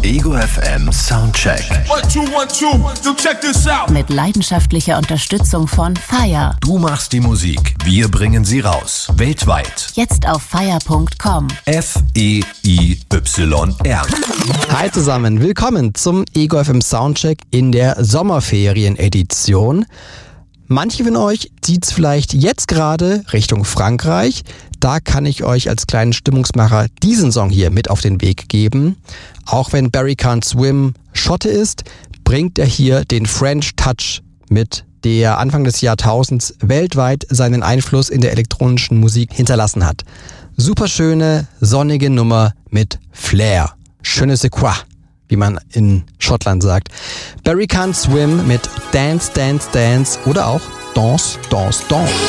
Ego FM Soundcheck. 1, 2, 1, 2, so check this out. Mit leidenschaftlicher Unterstützung von FIRE. Du machst die Musik, wir bringen sie raus. Weltweit. Jetzt auf fire.com. FEIYR. Hi zusammen, willkommen zum Ego FM Soundcheck in der Sommerferien-Edition. Manche von euch zieht's vielleicht jetzt gerade Richtung Frankreich. Da kann ich euch als kleinen Stimmungsmacher diesen Song hier mit auf den Weg geben. Auch wenn Barry Can't Swim Schotte ist, bringt er hier den French Touch mit, der Anfang des Jahrtausends weltweit seinen Einfluss in der elektronischen Musik hinterlassen hat. Superschöne, sonnige Nummer mit Flair. Je ne sais quoi, wie man in Schottland sagt. Barry Can't Swim mit Dance, Dance, Dance oder auch Danse, Danse, Danse.